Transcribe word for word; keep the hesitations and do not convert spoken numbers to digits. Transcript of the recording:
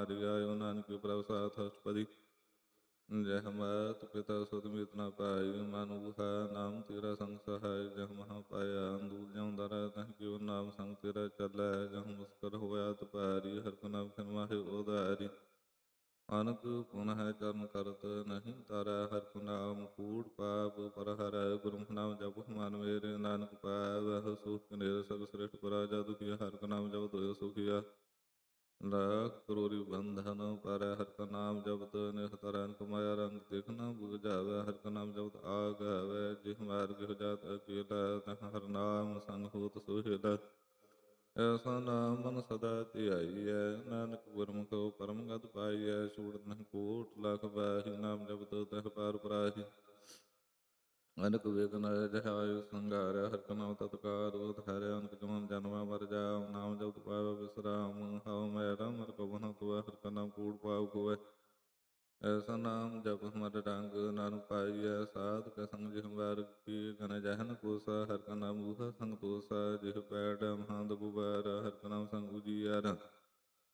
ਹਰਿ ਆਇਓ ਨਾਨਕ ਪ੍ਰਭ ਸਾਥ ਅਸ਼ਟਪਦੀ। ਜਹ ਮਾਤ ਪਿਤਾ ਸੁਧ ਮਿਤ ਨ ਪਾਈ, ਮਨ ਬੁਖਾ ਨਾਮ ਤੇਰਾ ਸੰਗ ਸਹਾਇ। ਜਹ ਮਹਾ ਪਾਇਆ ਦੂਰ ਜਉ ਦਰ, ਤਹ ਕਿਉ ਨਾਮ ਸੰਗ ਤੇਰਾ ਚੱਲੈ। ਜਹ ਮੁਸਕਰ ਹੋਇਆ ਤੁਪਾਰੀ, ਹਰਿ ਕੋ ਨਾਮ ਖਿਨ ਮਾਹਿ ਉਧਾਰੀ। ਅਨਕ ਪੁਨ ਹੈ ਚਰਨ ਕਰਤ ਨਹੀਂ ਤਾਰੈ, ਹਰਿ ਕੋ ਨਾਮ ਕੂੜ ਪਾਪ ਪਰ ਹਰੈ। ਗੁਰਮੁਖ ਨਾਮ ਜਪੁ ਮਨ ਮੇਰੇ, ਨਾਨਕ ਪਾਵਹਿ ਸੁਖ ਨਿਰ। ਸਗਲ ਸ੍ਰਿਸ਼ਟ ਪੁਰਾਜਾ ਦੁਖੀਆ, ਹਰਿ ਕੋ ਨਾਮ ਜਪਤ ਹੋਇ ਸੁਖੀਆ। ਲੱਖ ਕਰੋੜੀ ਬੰਧਨ ਪਾਰੈ, ਹਰਿ ਕਾ ਨਾਮ ਜਪਤ ਨਿਰਤਰੈ। ਅਨਕ ਮਾਇਆ ਰੰਗ ਦਿਖ ਨ ਬੁਝਾਵੈ, ਹਰਿ ਕਾ ਨਾਮ ਜਪਤ ਆਗਾਵੈ। ਜਿਹ ਮਾਰ ਗਿਹ ਜਾਤ ਅਕੇਲਾ, ਤਹ ਹਰਿ ਨਾਮ ਸੰਗ ਹੋਤ ਸੁਹੇਲਾ। ਐਸਾ ਨਾਮ ਮਨ ਸਦਾ ਧਿਆਈਐ, ਨਾਨਕ ਗੁਰਮੁਖਿ ਪਰਮ ਗਤਿ ਪਾਈਐ। ਛੋੜਿ ਨਹਿ ਕੋਟਿ ਲਖ ਬਾਹੀ, ਨਾਮ ਜਪਤ ਤਹਿ ਪਾਰ ਬਰਾਹੀ। ਅਨਕ ਵਿਘਨ ਜਹ ਆਯੁ ਸੰਘਾਰੈ, ਹਰਿ ਕੋ ਨਾਮ ਤਤਕਾਲ ਉਧਾਰੈ। ਅਨਕ ਜਨਮ ਜਨਮਾਂ ਮਰਿ ਜਾਵ, ਨਾਮ ਜਪਤ ਪਾਵੈ ਵਿਸਰਾਮ। ਹਉ ਮੈਲ ਮਲ ਕਬਹੁ ਨ ਧੋਵੈ, ਹਰਿ ਕਾ ਨਾਮ ਕੂੜ ਪਾਪ ਖੋਵੈ। ਐਸਾ ਨਾਮ ਜਪਿ ਮਰ ਰੰਗ, ਨਾਨਕ ਪਾਈਐ ਸਾਧ ਕਾ ਸੰਗ। ਜਿਹ ਬਾਰ ਕੀ ਗਨ ਜਹ ਨ ਕੋਸਾ, ਹਰਿ ਕਾ ਨਾਮ ਬੂਹਾ ਸੰਗ ਤੋਸਾ। ਜਿਹ ਪੈੜ ਮਹਾਂਦ ਗੁਬਾਰਾ, ਹਰਿ ਕਾ ਨਾਮ ਸੰਗ ਉਜੀਆਰਾ।